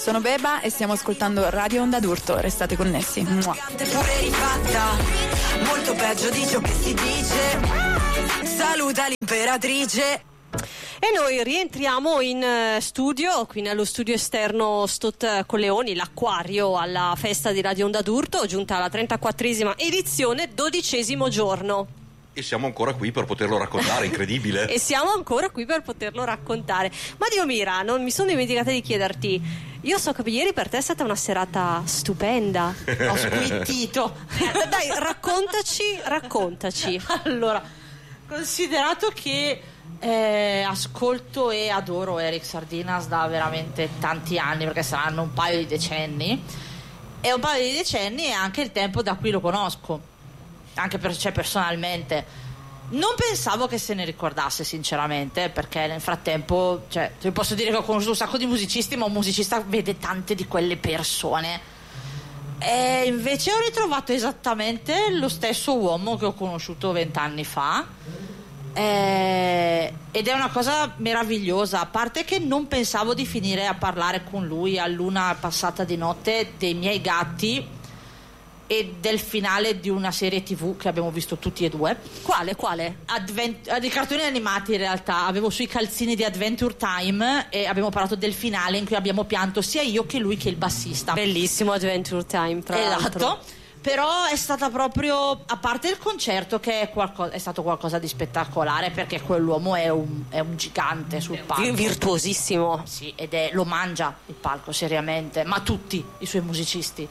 sono Beba e stiamo ascoltando Radio Onda d'Urto, restate connessi. Pure rifatta, molto peggio di ciò che si dice. Saluta l'imperatrice. E noi rientriamo in studio, qui nello studio esterno Stott Colleoni, l'acquario, alla festa di Radio Onda d'Urto, giunta alla 34esima edizione, 12° giorno. E siamo ancora qui per poterlo raccontare, incredibile. E siamo ancora qui per poterlo raccontare. Ma Dio Mira, non mi sono dimenticata di chiederti, io so che ieri per te è stata una serata stupenda. Ho squittito. Dai, raccontaci. Allora, considerato che ascolto e adoro Eric Sardinas da veramente tanti anni, perché saranno un paio di decenni, e un paio di decenni è anche il tempo da cui lo conosco, anche personalmente. Non pensavo che se ne ricordasse, sinceramente, perché nel frattempo, io posso dire che ho conosciuto un sacco di musicisti, ma un musicista vede tante di quelle persone, e invece ho ritrovato esattamente lo stesso uomo che ho conosciuto 20 anni fa. Ed è una cosa meravigliosa, a parte che non pensavo di finire a parlare con lui all'una passata di notte dei miei gatti e del finale di una serie TV che abbiamo visto tutti e due. Quale? Di cartoni animati, in realtà. Avevo sui calzini di Adventure Time e abbiamo parlato del finale in cui abbiamo pianto sia io che lui che il bassista. Bellissimo Adventure Time, tra l'altro. Esatto. Però è stata proprio, a parte il concerto, che è stato qualcosa di spettacolare, perché quell'uomo è un gigante sul palco, virtuosissimo. Sì, lo mangia il palco, seriamente, ma tutti i suoi musicisti.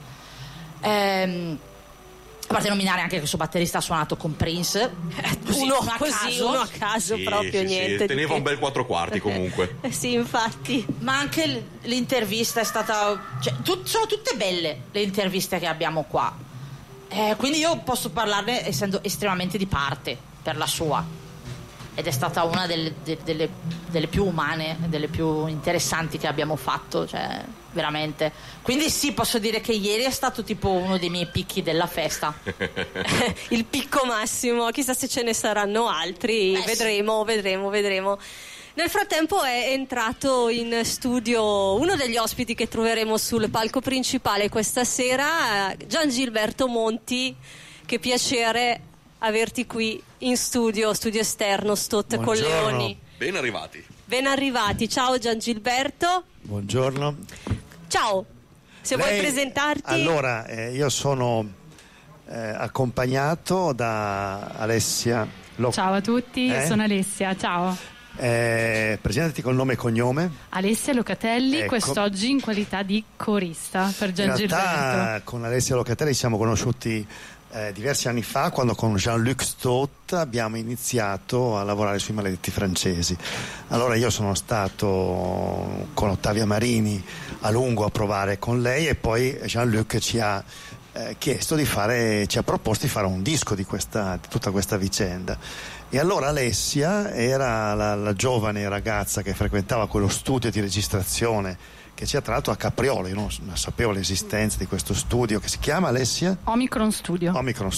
A parte nominare anche che il suo batterista ha suonato con Prince, uno a caso, sì, proprio sì, niente. Sì, teneva un bel 4/4 comunque. Sì, infatti. Ma anche l'intervista è stata, sono tutte belle le interviste che abbiamo qua. Quindi io posso parlarne essendo estremamente di parte per la sua, ed è stata una delle più umane, delle più interessanti che abbiamo fatto, veramente. Quindi sì, posso dire che ieri è stato tipo uno dei miei picchi della festa. Il picco massimo, chissà se ce ne saranno altri. Vedremo. Nel frattempo è entrato in studio uno degli ospiti che troveremo sul palco principale questa sera, Giangilberto Monti. Che piacere averti qui in studio esterno Stott Colleoni. Ben arrivati. Ciao Giangilberto. Buongiorno. Ciao, se vuoi presentarti. Allora, io sono accompagnato da Alessia. Ciao a tutti, sono Alessia, ciao. Presentati col nome e cognome. Alessia Locatelli, ecco. Quest'oggi in qualità di corista per Giangilberto. In realtà con Alessia Locatelli siamo conosciuti diversi anni fa, quando con Jean-Luc Stott abbiamo iniziato a lavorare sui Maledetti Francesi. Allora io sono stato con Ottavia Marini a lungo a provare con lei, e poi Jean-Luc ci ha proposto di fare un disco di tutta questa vicenda. E allora Alessia era la giovane ragazza che frequentava quello studio di registrazione che c'è tra l'altro a Capriolo. Io non sapevo l'esistenza di questo studio, che si chiama, Alessia? Omicron Studio.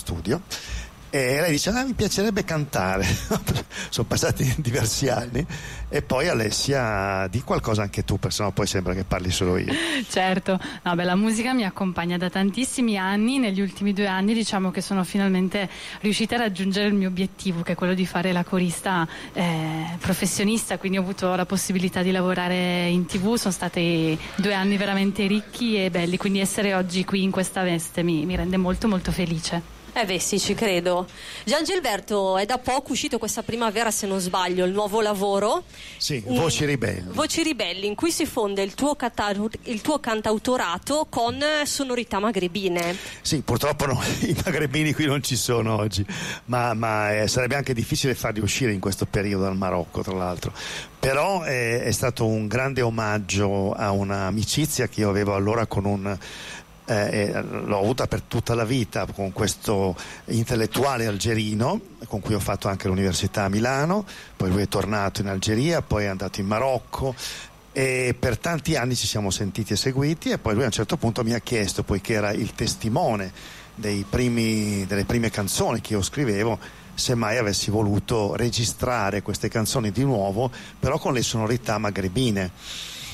E lei dice: mi piacerebbe cantare. Sono passati diversi anni, e poi Alessia, di qualcosa anche tu, perché sennò poi sembra che parli solo io. Certo, la musica mi accompagna da tantissimi anni. Negli ultimi 2 anni diciamo che sono finalmente riuscita a raggiungere il mio obiettivo, che è quello di fare la corista professionista, quindi ho avuto la possibilità di lavorare in TV. Sono stati 2 anni veramente ricchi e belli, quindi essere oggi qui in questa veste mi rende molto molto felice. Sì, ci credo. Giangilberto, è da poco uscito questa primavera, se non sbaglio, il nuovo lavoro. Sì, Voci Ribelli, in cui si fonde il tuo cantautorato con sonorità magrebine. Sì, purtroppo no, i magrebini qui non ci sono oggi, ma sarebbe anche difficile farli uscire in questo periodo dal Marocco, tra l'altro. Però è stato un grande omaggio a un'amicizia che io avevo allora con l'ho avuta per tutta la vita con questo intellettuale algerino con cui ho fatto anche l'università a Milano. Poi lui è tornato in Algeria, poi è andato in Marocco, e per tanti anni ci siamo sentiti e seguiti, e poi lui a un certo punto mi ha chiesto, poiché era il testimone delle prime canzoni che io scrivevo, se mai avessi voluto registrare queste canzoni di nuovo, però con le sonorità magrebine.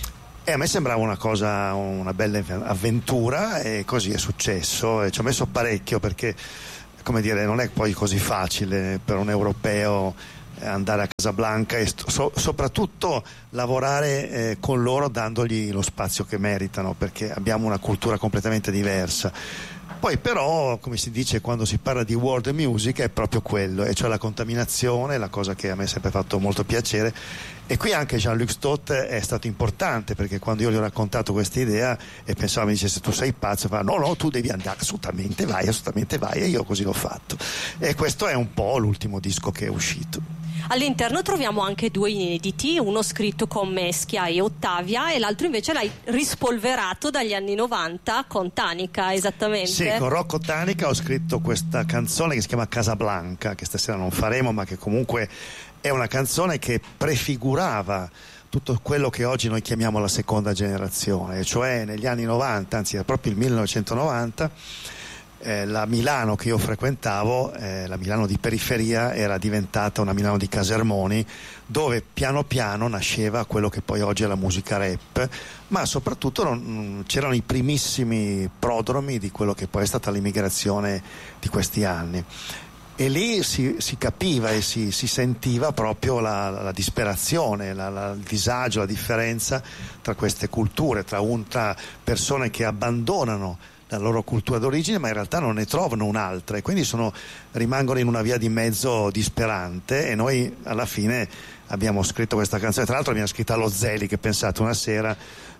E a me sembrava una bella avventura, e così è successo, e ci ho messo parecchio perché, come dire, non è poi così facile per un europeo andare a Casablanca e soprattutto lavorare con loro, dandogli lo spazio che meritano, perché abbiamo una cultura completamente diversa. Poi però, come si dice quando si parla di world music, è proprio quello, e cioè la contaminazione, la cosa che a me è sempre fatto molto piacere. E qui anche Jean-Luc Stott è stato importante, perché quando io gli ho raccontato questa idea e pensavo, mi dice, se tu sei pazzo, fa no, tu devi andare, assolutamente vai, e io così l'ho fatto. E questo è un po' l'ultimo disco che è uscito. All'interno troviamo anche 2 inediti, uno scritto con Meschia e Ottavia e l'altro invece l'hai rispolverato dagli anni 90 con Tanica, esattamente. Sì, con Rocco Tanica ho scritto questa canzone che si chiama Casablanca, che stasera non faremo, ma che comunque è una canzone che prefigurava tutto quello che oggi noi chiamiamo la seconda generazione, cioè negli anni 90, anzi era proprio il 1990, la Milano che io frequentavo, la Milano di periferia, era diventata una Milano di Casermoni, dove piano piano nasceva quello che poi oggi è la musica rap, ma soprattutto c'erano i primissimi prodromi di quello che poi è stata l'immigrazione di questi anni. E lì si capiva e si sentiva proprio la disperazione, il disagio, la differenza tra queste culture, tra persone che abbandonano la loro cultura d'origine ma in realtà non ne trovano un'altra, e quindi rimangono in una via di mezzo disperante. E noi alla fine abbiamo scritto questa canzone, tra l'altro l'abbiamo scritta allo Zeli, che pensate una sera,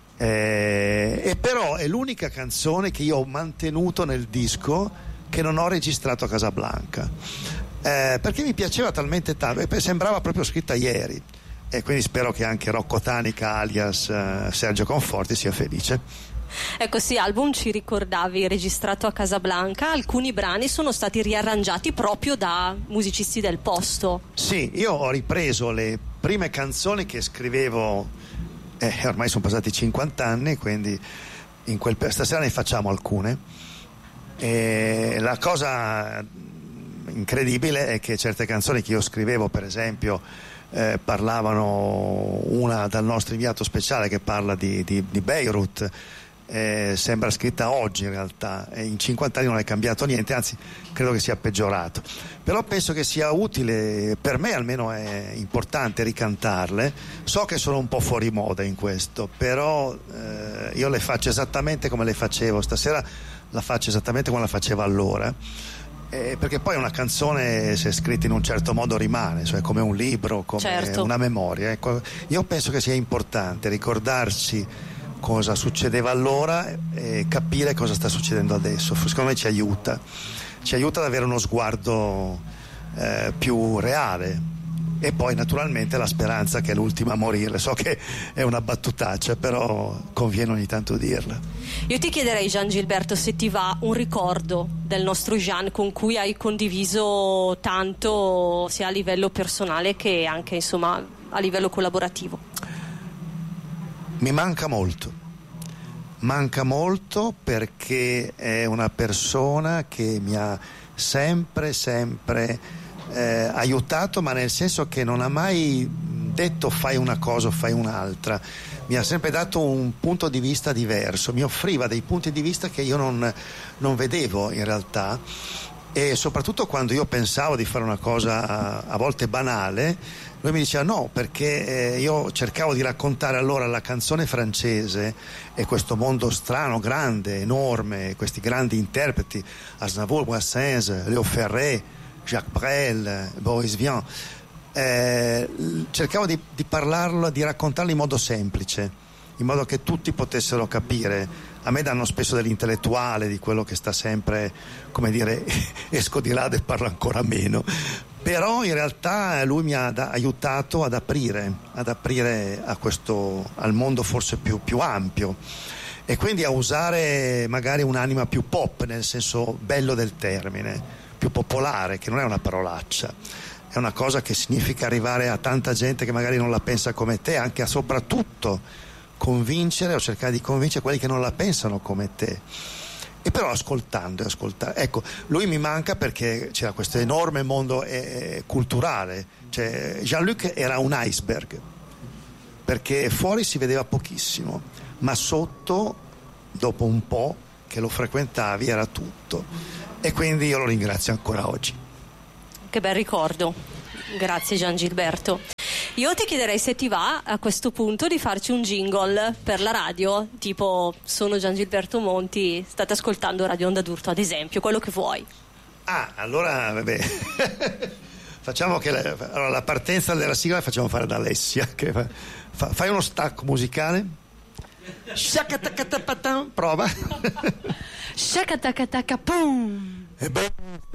e però è l'unica canzone che io ho mantenuto nel disco, che non ho registrato a Casablanca, perché mi piaceva talmente tanto, sembrava proprio scritta ieri, e quindi spero che anche Rocco Tanica alias Sergio Conforti sia felice. Ecco, sì, album ci ricordavi, registrato a Casablanca, alcuni brani sono stati riarrangiati proprio da musicisti del posto. Sì, io ho ripreso le prime canzoni che scrivevo, ormai sono passati 50 anni, quindi stasera ne facciamo alcune. E la cosa incredibile è che certe canzoni che io scrivevo, per esempio, parlavano, una dal nostro inviato speciale che parla di Beirut, sembra scritta oggi in realtà, e in 50 anni non è cambiato niente, anzi credo che sia peggiorato. Però penso che sia utile, per me almeno è importante ricantarle. So che sono un po' fuori moda in questo, però io le faccio esattamente come le facevo stasera, la faccio esattamente come la facevo allora, perché poi una canzone, se è scritta in un certo modo, rimane, cioè come un libro, come una memoria. Ecco, io penso che sia importante ricordarsi cosa succedeva allora e capire cosa sta succedendo adesso. Secondo me ci aiuta ad avere uno sguardo più reale. E poi naturalmente la speranza che è l'ultima a morire. So che è una battutaccia, però conviene ogni tanto dirla. Io ti chiederei, Gian Gilberto, se ti va un ricordo del nostro Jean con cui hai condiviso tanto, sia a livello personale che anche, insomma, a livello collaborativo. Mi manca molto perché è una persona che mi ha sempre aiutato, ma nel senso che non ha mai detto fai una cosa o fai un'altra. Mi ha sempre dato un punto di vista diverso, mi offriva dei punti di vista che io non vedevo in realtà, e soprattutto quando io pensavo di fare una cosa a volte banale, lui mi diceva no, perché io cercavo di raccontare allora la canzone francese e questo mondo strano, grande, enorme, questi grandi interpreti, Aznavour, Brassens, Léo Ferré, Jacques Brel, Boris Vian, cercavo di parlarlo, di raccontarlo in modo semplice, in modo che tutti potessero capire. A me danno spesso dell'intellettuale, di quello che sta sempre, come dire, esco di là e parlo ancora meno, però in realtà lui mi ha aiutato ad aprire al mondo forse più ampio, e quindi a usare magari un'anima più pop, nel senso bello del termine, più popolare, che non è una parolaccia, è una cosa che significa arrivare a tanta gente che magari non la pensa come te, anche soprattutto convincere o cercare di convincere quelli che non la pensano come te, e però ascoltando. Ecco, lui mi manca perché c'era questo enorme mondo culturale, cioè Jean-Luc era un iceberg, perché fuori si vedeva pochissimo, ma sotto, dopo un po' che lo frequentavi, era tutto. E quindi io lo ringrazio ancora oggi. Che bel ricordo, grazie Gian Gilberto. Io ti chiederei, se ti va a questo punto, di farci un jingle per la radio, tipo sono Gian Gilberto Monti, state ascoltando Radio Onda d'Urto, ad esempio, quello che vuoi. Allora vabbè. Facciamo che la partenza della sigla la facciamo fare da Alessia, che fai uno stacco musicale. Prova. Shakatakataka-pum. E beh,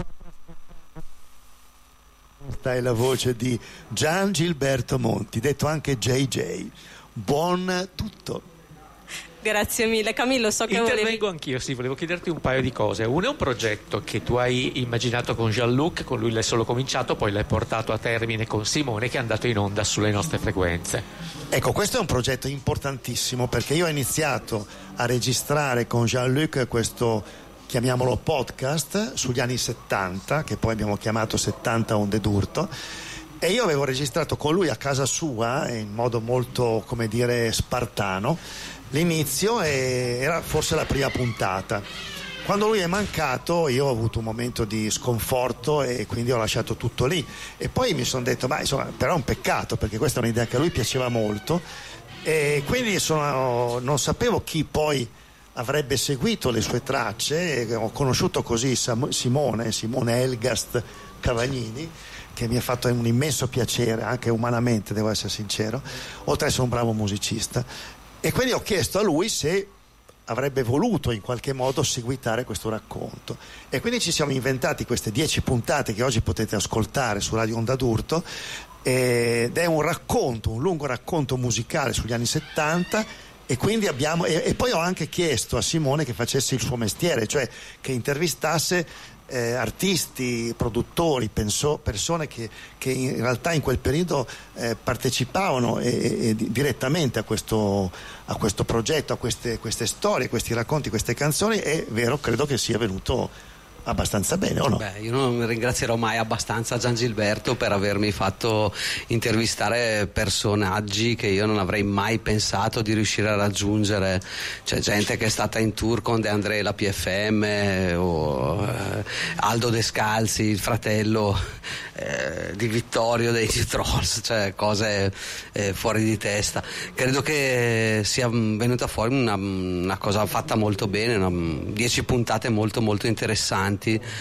questa è la voce di Gian Gilberto Monti, detto anche JJ. Buon tutto. Grazie mille. Camillo, so che intervengo anch'io, sì, volevo chiederti un paio di cose. Uno è un progetto che tu hai immaginato con Jean-Luc, con lui l'hai solo cominciato, poi l'hai portato a termine con Simone, che è andato in onda sulle nostre frequenze. Ecco, questo è un progetto importantissimo, perché io ho iniziato a registrare con Jean-Luc questo, chiamiamolo podcast, sugli anni 70, che poi abbiamo chiamato 70 Onde d'Urto, e io avevo registrato con lui a casa sua in modo molto, come dire, spartano l'inizio, e era forse la prima puntata. Quando lui è mancato io ho avuto un momento di sconforto e quindi ho lasciato tutto lì, e poi mi sono detto ma insomma, però è un peccato, perché questa è un'idea che a lui piaceva molto, e quindi non sapevo chi poi avrebbe seguito le sue tracce, e ho conosciuto così Simone Elgast Cavagnini, che mi ha fatto un immenso piacere, anche umanamente devo essere sincero, oltre ad essere un bravo musicista. E quindi ho chiesto a lui se avrebbe voluto in qualche modo seguitare questo racconto, e quindi ci siamo inventati queste 10 puntate che oggi potete ascoltare su Radio Onda d'Urto, ed è un lungo racconto musicale sugli anni 70, e quindi e poi ho anche chiesto a Simone che facesse il suo mestiere, cioè che intervistasse artisti, produttori, persone che in realtà in quel periodo partecipavano direttamente a questo progetto, a queste storie, questi racconti, queste canzoni. È vero, credo che sia venuto abbastanza bene, o no? Beh, io non ringrazierò mai abbastanza Gian Gilberto per avermi fatto intervistare personaggi che io non avrei mai pensato di riuscire a raggiungere. C'è gente che è stata in tour con De André la PFM, o Aldo Descalzi, il fratello di Vittorio dei Trolls, cioè cose fuori di testa. Credo che sia venuta fuori una cosa fatta molto bene, 10 puntate molto molto interessanti,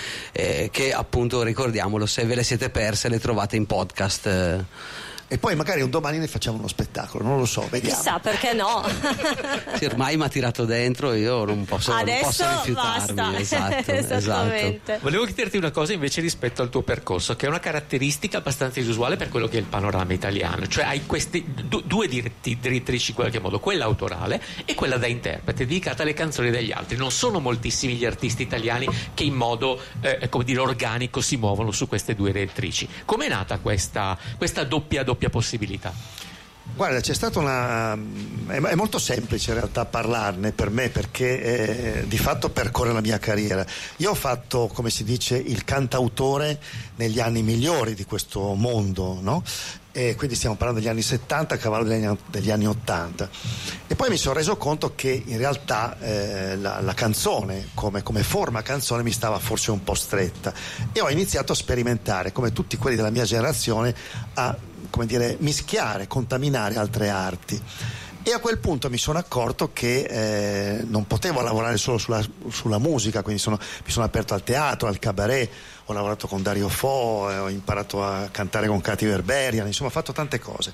che appunto, ricordiamolo, se ve le siete perse le trovate in podcast. E poi magari un domani ne facciamo uno spettacolo, non lo so, vediamo. Chissà, perché no? Sì, ormai mi ha tirato dentro, io non posso rifiutarmi. Basta. Esatto. Volevo chiederti una cosa invece rispetto al tuo percorso, che è una caratteristica abbastanza inusuale per quello che è il panorama italiano, cioè hai queste due direttrici in qualche modo, quella autorale e quella da interprete, dedicata alle canzoni degli altri. Non sono moltissimi gli artisti italiani che in modo come dire, organico si muovono su queste due direttrici. Com'è nata questa doppia possibilità? Guarda, c'è stata è molto semplice in realtà parlarne per me, perché di fatto percorre la mia carriera. Io ho fatto, come si dice, il cantautore negli anni migliori di questo mondo, no? E quindi stiamo parlando degli anni 70 a cavallo degli anni 80, e poi mi sono reso conto che in realtà la canzone come forma canzone mi stava forse un po' stretta, e ho iniziato a sperimentare, come tutti quelli della mia generazione, a, come dire, mischiare, contaminare altre arti. E a quel punto mi sono accorto che non potevo lavorare solo sulla musica, quindi mi sono aperto al teatro, al cabaret, ho lavorato con Dario Fo, ho imparato a cantare con Katy Berberian, insomma ho fatto tante cose.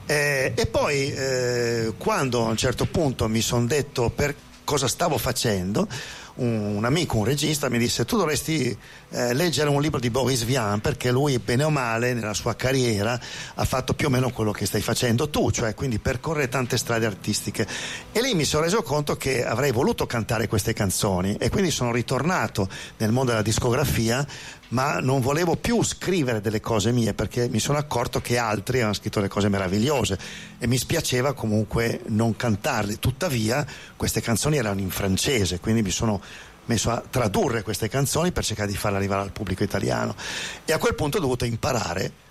E poi quando a un certo punto mi sono detto per cosa stavo facendo, un amico, un regista, mi disse: tu dovresti leggere un libro di Boris Vian, perché lui bene o male nella sua carriera ha fatto più o meno quello che stai facendo tu, cioè quindi percorrere tante strade artistiche. E lì mi sono reso conto che avrei voluto cantare queste canzoni, e quindi sono ritornato nel mondo della discografia, ma non volevo più scrivere delle cose mie, perché mi sono accorto che altri hanno scritto delle cose meravigliose e mi spiaceva comunque non cantarle. Tuttavia queste canzoni erano in francese, quindi mi sono messo a tradurre queste canzoni per cercare di farle arrivare al pubblico italiano, e a quel punto ho dovuto imparare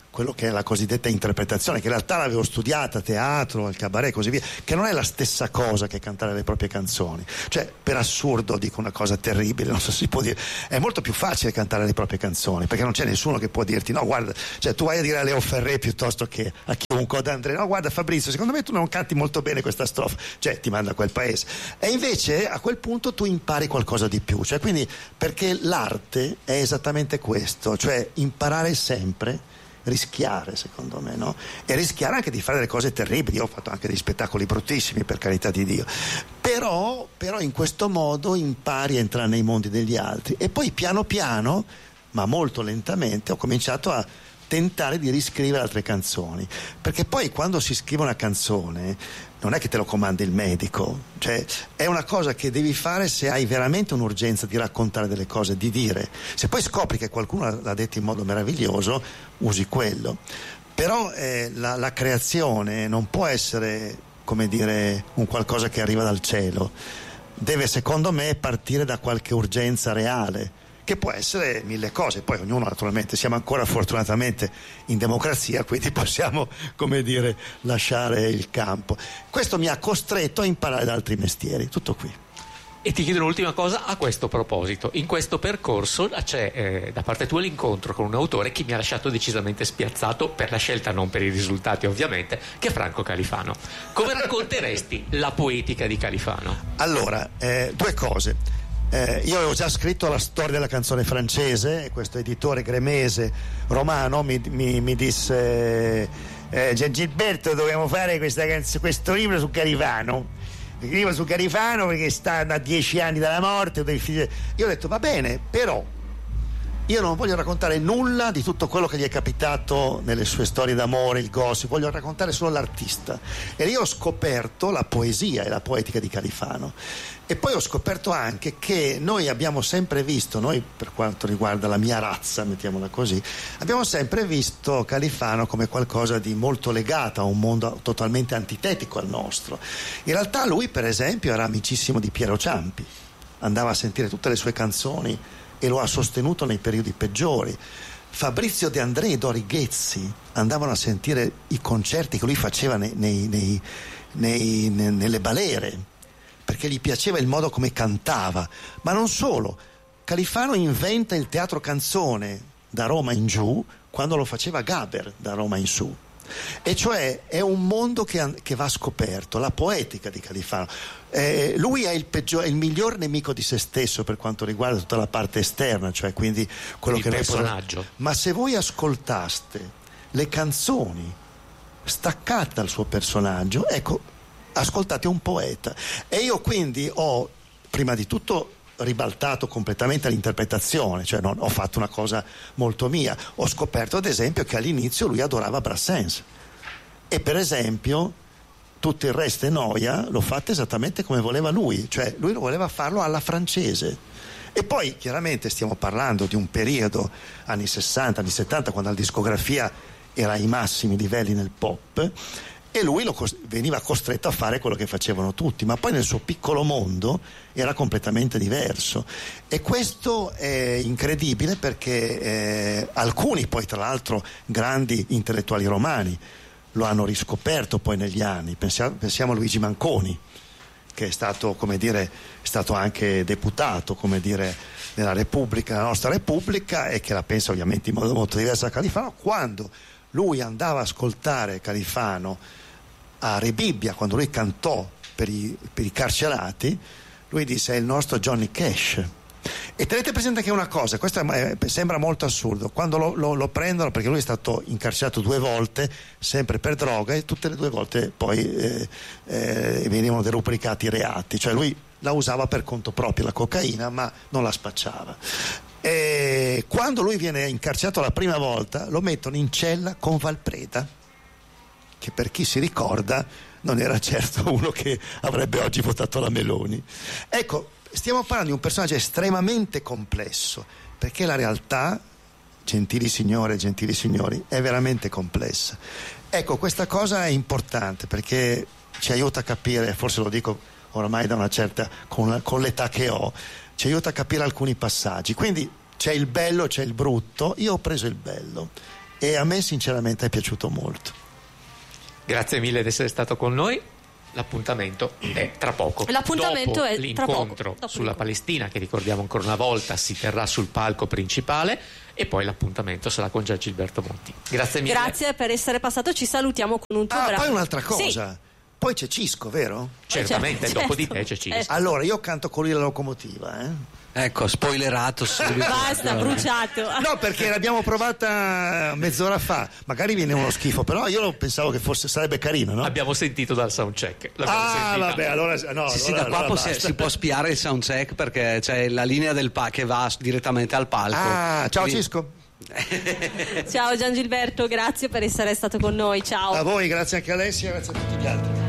quello che è la cosiddetta interpretazione, che in realtà l'avevo studiata a teatro, al cabaret e così via, che non è la stessa cosa che cantare le proprie canzoni. Cioè, per assurdo dico una cosa terribile, non so se si può dire, è molto più facile cantare le proprie canzoni, perché non c'è nessuno che può dirti no guarda, cioè tu vai a dire a Leo Ferré piuttosto che a chiunque, ad Andrea, no guarda Fabrizio, secondo me tu non canti molto bene questa strofa, cioè ti manda a quel paese. E invece a quel punto tu impari qualcosa di più, cioè quindi, perché l'arte è esattamente questo, cioè imparare sempre, rischiare, secondo me, no? E rischiare anche di fare delle cose terribili. Io ho fatto anche dei spettacoli bruttissimi, per carità di Dio, però in questo modo impari a entrare nei mondi degli altri. E poi piano piano, ma molto lentamente, ho cominciato a tentare di riscrivere altre canzoni, perché poi quando si scrive una canzone non è che te lo comanda il medico, cioè è una cosa che devi fare se hai veramente un'urgenza di raccontare delle cose, di dire. Se poi scopri che qualcuno l'ha detto in modo meraviglioso, usi quello. Però la creazione non può essere, come dire, un qualcosa che arriva dal cielo, deve, secondo me, partire da qualche urgenza reale, che può essere mille cose. Poi ognuno, naturalmente, siamo ancora fortunatamente in democrazia, quindi possiamo, come dire, lasciare il campo. Questo mi ha costretto a imparare da altri mestieri, tutto qui. E ti chiedo un'ultima cosa a questo proposito. In questo percorso c'è da parte tua l'incontro con un autore che mi ha lasciato decisamente spiazzato, per la scelta, non per i risultati ovviamente, che è Franco Califano. Come racconteresti la poetica di Califano? Allora, due cose. Io avevo già scritto la storia della canzone francese, questo editore gremese romano mi disse Gilberto, dobbiamo fare questo libro su Califano. Scrivo su Califano perché sta da 10 anni dalla morte. Io ho detto va bene, però io non voglio raccontare nulla di tutto quello che gli è capitato nelle sue storie d'amore, il gossip, voglio raccontare solo l'artista. E lì ho scoperto la poesia e la poetica di Califano. E poi ho scoperto anche che noi abbiamo sempre visto, noi per quanto riguarda la mia razza, mettiamola così, abbiamo sempre visto Califano come qualcosa di molto legato a un mondo totalmente antitetico al nostro. In realtà lui, per esempio, era amicissimo di Piero Ciampi, andava a sentire tutte le sue canzoni e lo ha sostenuto nei periodi peggiori. Fabrizio De André e Dori Ghezzi andavano a sentire i concerti che lui faceva nelle balere, perché gli piaceva il modo come cantava. Ma non solo, Califano inventa il teatro canzone da Roma in giù quando lo faceva Gaber da Roma in su. E cioè è un mondo che va scoperto, la poetica di Califano. Lui è il miglior nemico di se stesso per quanto riguarda tutta la parte esterna, cioè quindi quello che personaggio. Ma se voi ascoltaste le canzoni staccate dal suo personaggio, ecco, ascoltate un poeta. E io quindi ho prima di tutto ribaltato completamente l'interpretazione, cioè non ho fatto una cosa molto mia. Ho scoperto ad esempio che all'inizio lui adorava Brassens e per esempio tutto il resto è noia, l'ho fatto esattamente come voleva lui, cioè lui lo voleva farlo alla francese. E poi chiaramente stiamo parlando di un periodo anni 60, anni 70, quando la discografia era ai massimi livelli nel pop, e lui veniva costretto a fare quello che facevano tutti, ma poi nel suo piccolo mondo era completamente diverso. E questo è incredibile perché alcuni poi, tra l'altro, grandi intellettuali romani lo hanno riscoperto poi negli anni. Pensiamo a Luigi Manconi, che è stato, come dire, è stato anche deputato, come dire, nella Repubblica, nella nostra Repubblica, e che la pensa ovviamente in modo molto diverso da Califano. Quando lui andava a ascoltare Califano a Rebibbia, quando lui cantò per i carcerati, lui disse è il nostro Johnny Cash. E tenete presente che una cosa, questo sembra molto assurdo, quando lo prendono, perché lui è stato incarcerato 2 volte sempre per droga, e tutte le 2 volte poi venivano derubricati i reati, cioè lui la usava per conto proprio la cocaina, ma non la spacciava. E quando lui viene incarcerato la prima volta lo mettono in cella con Valpreda, che per chi si ricorda non era certo uno che avrebbe oggi votato la Meloni. Ecco, stiamo parlando di un personaggio estremamente complesso, perché la realtà, gentili signore e gentili signori, è veramente complessa. Ecco, questa cosa è importante perché ci aiuta a capire, forse lo dico ormai da una certa, con l'età che ho, ci aiuta a capire alcuni passaggi. Quindi c'è il bello, c'è il brutto. Io ho preso il bello e a me sinceramente è piaciuto molto. Grazie mille di essere stato con noi. L'appuntamento è tra poco. L'appuntamento dopo è tra poco. l'incontro Dopo sulla Palestina, che ricordiamo ancora una volta si terrà sul palco principale, e poi l'appuntamento sarà con Gian Gilberto Monti. Grazie mille. Grazie per essere passato, ci salutiamo con un tuo brano. Poi un'altra cosa. Sì. Poi c'è Cisco, vero? Certamente, Certo. dopo di te c'è Cisco. Allora io canto con lui la locomotiva, Ecco, spoilerato subito. Basta, bruciato. No, perché l'abbiamo provata mezz'ora fa. Magari viene uno schifo, però io pensavo che sarebbe carino, no? Abbiamo sentito dal soundcheck. L'abbiamo sentita. Vabbè, allora no. Sì, allora, da qua allora si può spiare il soundcheck, perché c'è la linea che va direttamente al palco. Ciao Quindi- Cisco. Ciao Gian Gilberto, grazie per essere stato con noi. Ciao. A voi, grazie anche a Alessia, grazie a tutti gli altri.